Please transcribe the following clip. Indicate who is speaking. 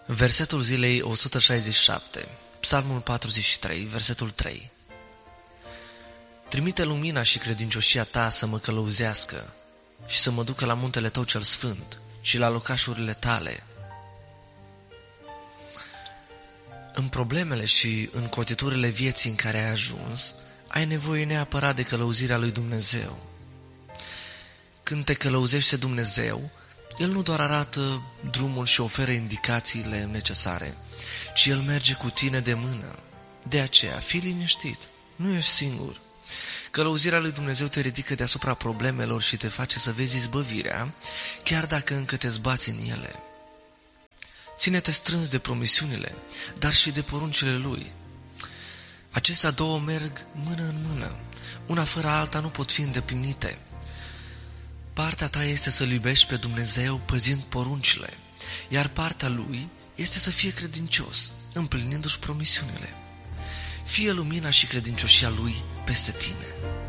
Speaker 1: Versetul zilei 167, Psalmul 43, versetul 3. Trimite lumina și credincioșia ta să mă călăuzească și să mă ducă la muntele tău cel sfânt și la locașurile tale. În problemele și în cotiturile vieții în care ai ajuns, ai nevoie neapărat de călăuzirea lui Dumnezeu. Când te călăuzește Dumnezeu, El nu doar arată drumul și oferă indicațiile necesare, ci El merge cu tine de mână. De aceea, fii liniștit, nu ești singur. Călăuzirea lui Dumnezeu te ridică deasupra problemelor și te face să vezi izbăvirea, chiar dacă încă te zbați în ele. Ține-te strâns de promisiunile, dar și de poruncile Lui. Acestea două merg mână în mână, una fără alta nu pot fi îndeplinite. Partea ta este să-L iubești pe Dumnezeu păzind poruncile, iar partea Lui este să fie credincios, împlinindu-și promisiunile. Fie lumina și credincioșia Lui peste tine.